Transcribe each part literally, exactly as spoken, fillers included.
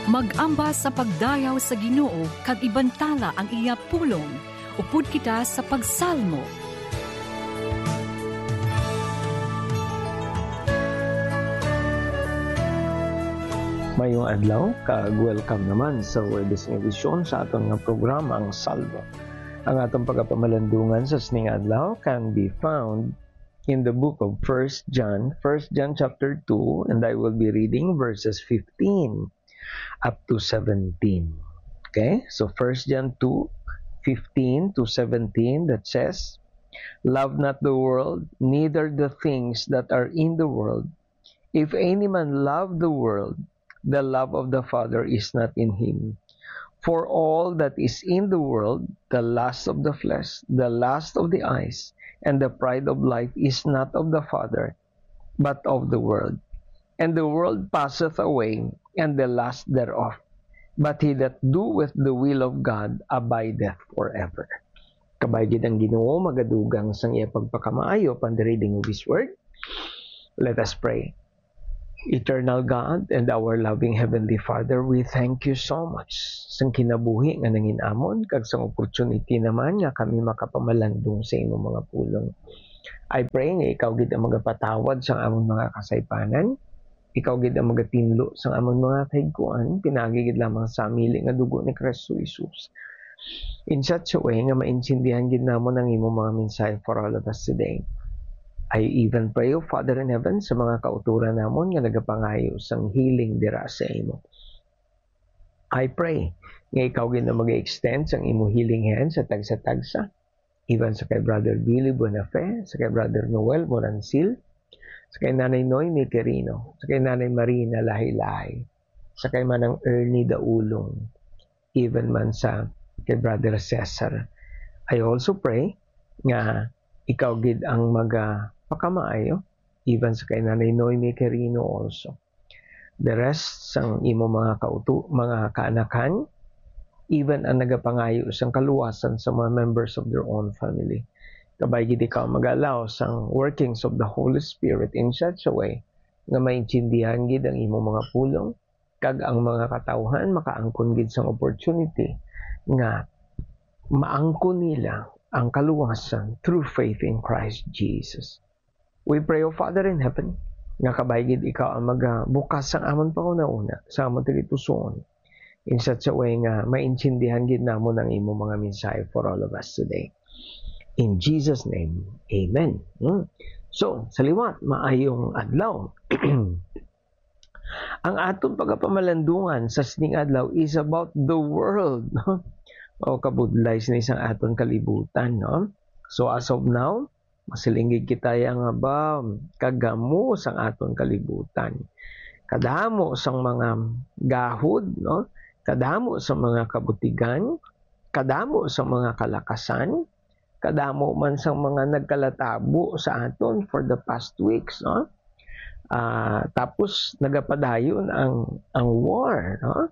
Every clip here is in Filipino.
Mag-ambas sa pagdayaw sa Ginoo kag ibantala ang iya pulong. Upod kita sa pagsalmo. Mayong adlaw, kag-welcome naman sa Webis edisyon sa atong nga programa ang Salmo. Ang atong pagapamalandungan sa sining adlaw can be found in the book of First John, First John chapter two, and I will be reading verses fifteen up to seventeen. Okay? So First John two, fifteen to seventeen, that says, "Love not the world, neither the things that are in the world. If any man love the world, the love of the Father is not in him. For all that is in the world, the lust of the flesh, the lust of the eyes, and the pride of life is not of the Father, but of the world. And the world passeth away, and the lust thereof. But he that doeth the will of God abideth forever." Kabaygid ang Ginoo, magadugang sang iya pagpakamaayo upon the reading of His Word. Let us pray. Eternal God and our loving Heavenly Father, we thank you so much sang kinabuhi nga nanginamon kag sang opportunity naman nga kami makapamalandong sa imong mga pulong. I pray nga ikaw gid ang magapatawad sa among mga kasaypanan, ikaw gid ang magatinlo sa among mga kahigkuan, pinagi gid lamang sa amili nga dugo ni Kristo Jesus. In such a way nga maintindihan gid namon ang imong mga mensahe for all of us today. I even pray, O Father in Heaven, sa mga kauturan namon nga nagapangayo sang healing dira sa imo. I pray nga ikaw gid na mag-extend sang imo healing hand sa tagsa-tagsa, even sa kay Brother Billy Buenafe, sa kay Brother Noel Morancil, sa kay Nanay Noy Miquerino, sa kay Nanay Marina Lahi-Lahi, sa kay Manang Ernie Daulong, even man sa kay Brother Cesar. I also pray nga ikaw gid ang maga pakamaayo, even sa kay Nanay Noemi Quirino also. The rest sang imo mga kauto, mga kaanakan, even ang nagapangayo sang kaluwasan sa mga members of their own family. Kabay gid ikaw mag-allow sang workings of the Holy Spirit in such a way nga maintindihan gid ang imo mga pulong, kag ang mga katawhan makaangkon gid sang opportunity nga maangkon nila ang kaluwasan through faith in Christ Jesus. We pray, O Father in Heaven, nga kabaygid ikaw ang magbukas sa amon pangunauna, sa amon tigituson, in such a way nga maintindihan gid namon ang imo mga mensahe for all of us today. In Jesus' name, Amen. Hmm. So, sa liwat, maayong adlaw. Ang atong pagapamalandungan sa sining adlaw is about the world. O kabudlay sa isang atong kalibutan, no? So as of now, masilinggig kita nga ba kagamo sang atong kalibutan. Kadamo sang mga gahod, no? Kadamo sang mga kabutigan, kadamo sang mga kalakasan, kadamo man sang mga nagkalatabo sa aton for the past weeks, no? Uh, tapos nagapadayon ang ang war, no?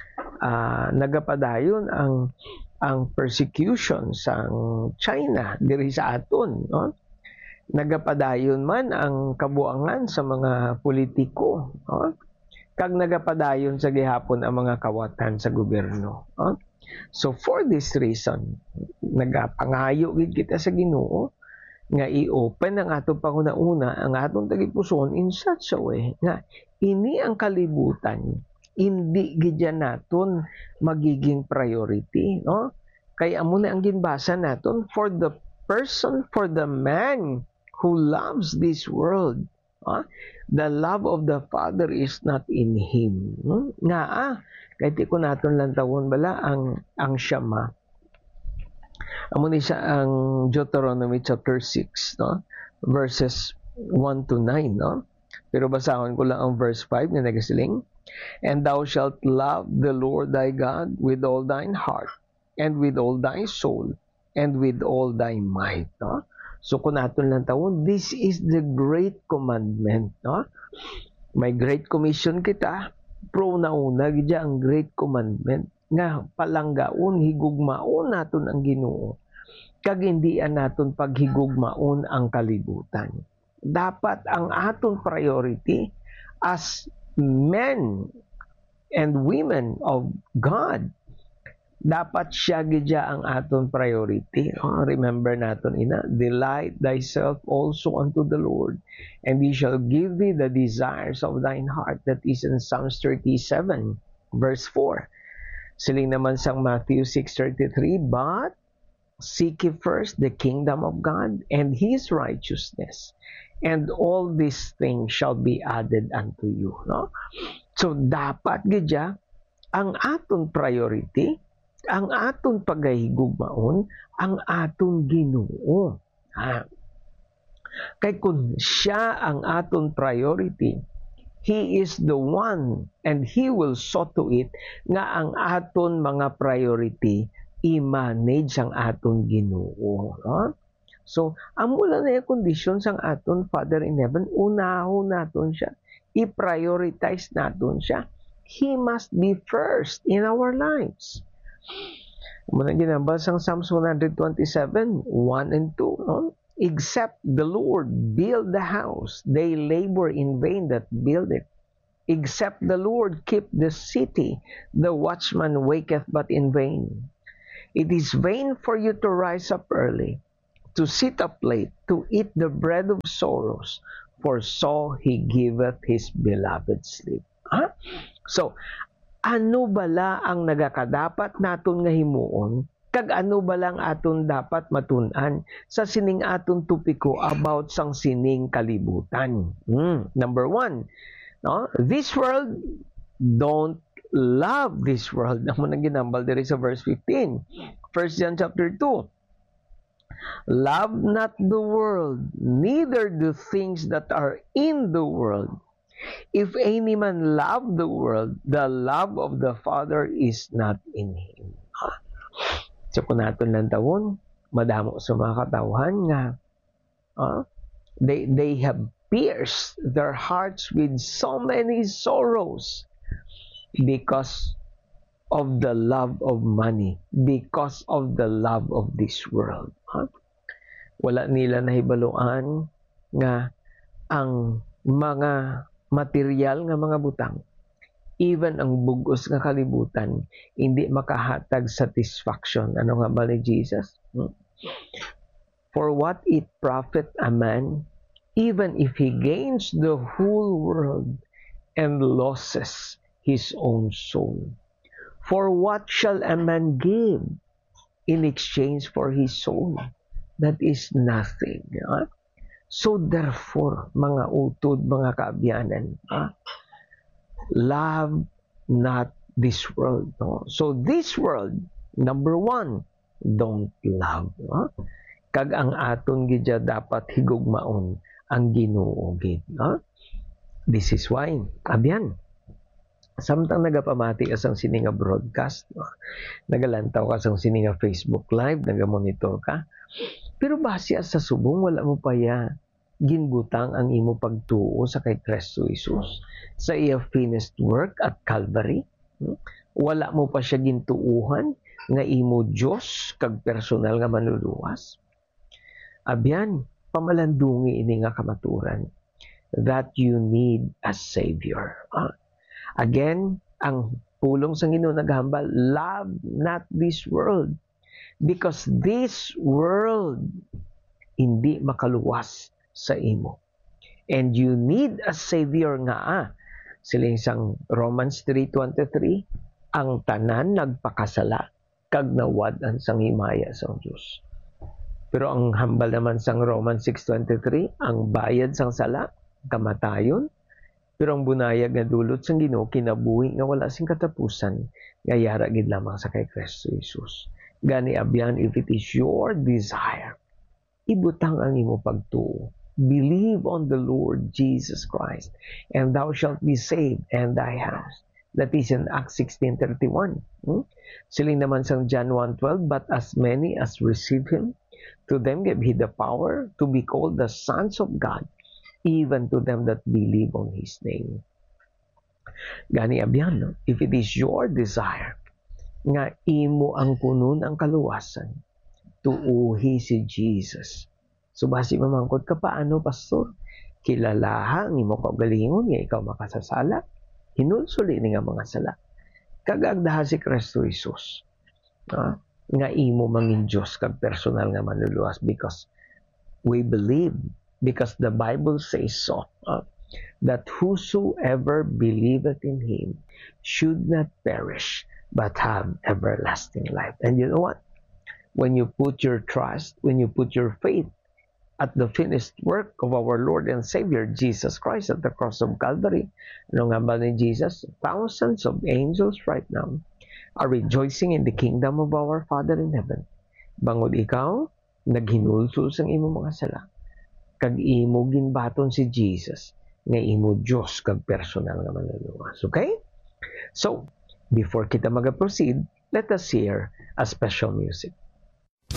Uh, nagapadayon ang ang persecution sa China diri sa aton, no? Nagapadayon man ang kabuangan sa mga politiko, no? Kag nagapadayon sa gihapon ang mga kawatan sa gobyerno, no? So for this reason, nagapangayo gid kita sa Ginoo nga i-open ang atong pangunauna ang atong tagipuson in such a way nga ini ang kalibutan hindi gidyan naton magiging priority, no? Kaya amo na ang ginbasa naton, for the person, for the man who loves this world, huh? The love of the Father is not in him. Hmm? Nga ah, kahit di ko naton lang tawon bala ang ang siyama. Amo ni siya ang Deuteronomy chapter six, no? Verses one to nine, no? Pero basahon ko lang ang verse five na nagasiling. "And thou shalt love the Lord thy God with all thine heart, and with all thy soul, and with all thy might." No? So kung natin lang tawon, this is the great commandment. No? May great commission kita, pro na una, gidya ang great commandment, nga palanggaon, higugmaon naton ang Ginoo, kag hindian naton paghigugmaon ang kalibutan. Dapat ang aton priority as men and women of God. Dapat siya gidya ang aton priority. Oh, remember naton ina, delight thyself also unto the Lord, and He shall give thee the desires of thine heart. That is in Psalms thirty-seven, verse four. Siling naman sang Matthew six thirty-three, but seek ye first the kingdom of God and His righteousness, and all these things shall be added unto you. No? So, dapat gidya ang aton priority, ang aton pagahigugmaon, ang aton Ginoo. Ha? Kay kung siya ang aton priority, He is the one and He will so to it nga ang aton mga priority i-manage ang aton Ginoo. No? So, amo lang na yung conditions ang aton Father in Heaven, unahon naton siya. I-prioritize naton siya. He must be first in our lives. Muna ginambal sang Psalms one twenty-seven, one and two. No? Except the Lord build the house, they labor in vain that build it. Except the Lord keep the city, the watchman waketh but in vain. It is vain for you to rise up early, to sit up late, to eat the bread of sorrows, for so He giveth His beloved sleep. Huh? So, ano bala ang nagakadapat naton nga himuon, kag ano balang aton dapat matun-an sa sining aton tupiko about sang sining kalibutan. Hmm. Number one, no? This world, don't love this world. Amo nang ginambal diri sa verse fifteen. First John chapter two. Love not the world, neither the things that are in the world. If any man love the world, the love of the Father is not in him. So kung natin lang tawon, madamo sa mga katawhan nga, uh, they, they have pierced their hearts with so many sorrows because of the love of money, because of the love of this world. Huh? Wala nila nahibaluan nga ang mga material nga mga butang, even ang bugos nga kalibutan, hindi makahatag satisfaction. Ano nga ba ni Jesus? Hmm? For what it profit a man, even if he gains the whole world and losses his own soul? For what shall a man give in exchange for his soul? That is nothing. Huh? So therefore, mga utod, mga kaabyanan, ah, love not this world. No? So this world, number one, don't love. No? Kag ang aton gidya dapat higugmaon ang Ginoo gid. No? This is why, abyan, samtang nagapamati ka sang sininga broadcast, no? Nagalantaw ka sang sininga Facebook Live, nagamonitor ka, pero base sa subong, wala mo pa ya ginbutang ang imo pagtuo sa kay Kristo Jesus sa iya finished work at Calvary. Wala mo pa siya gintuuhan nga imo Dios kag personal nga manluluwas. Abyan, pamalandungi ini nga kamaturan that you need a Savior. Ah. Again, ang pulong sa Ginoo naghambal, love not this world, because this world hindi makaluwas sa imo. And you need a Savior nga ah. Siling sang Romans three twenty-three, ang tanan nagpakasala kag nawad-an sang himaya sa Dios. Pero ang hambal naman sang Romans six twenty-three, ang bayad sang sala kamatayon, pero ang bunayag nga dulot sang Ginoo kinabuhi nga wala sing katapusan, nga yara gid lamang sa kay Kristo Jesus. Gani abyan, if it is your desire, ibutang ang imo pagtuo. Believe on the Lord Jesus Christ, and thou shalt be saved and thy house. That is in Acts sixteen thirty-one. Hmm? Siling naman sang John one twelve, but as many as receive Him, to them gave He the power to be called the sons of God, even to them that believe on His name. Gani abyan, no? If it is your desire nga imo ang kunon ang kaluwasan, tuuhi si Jesus. So basi mamangkot ka, paano, pastor? Kilalaha ang imo kaugalingon nga ikaw makasasala, hinulsuli ni nga mga sala. kagagdaha si Kristo Jesus. Uh, nga imo mangin Diyos kag personal nga manluluwas because we believe, because the Bible says so, uh, that whosoever believeth in Him should not perish but have everlasting life. And you know what? When you put your trust, when you put your faith at the finished work of our Lord and Savior, Jesus Christ, at the cross of Calvary, ano nga ba ni Jesus? Thousands of angels right now are rejoicing in the kingdom of our Father in heaven. Bangod ikaw, naghinulsul sang imo mga sala. Kag imo ginbaton si Jesus, nga imo Diyos kag personal nga manluluwas. Okay? So, before kita mag-proceed, let us hear a special music.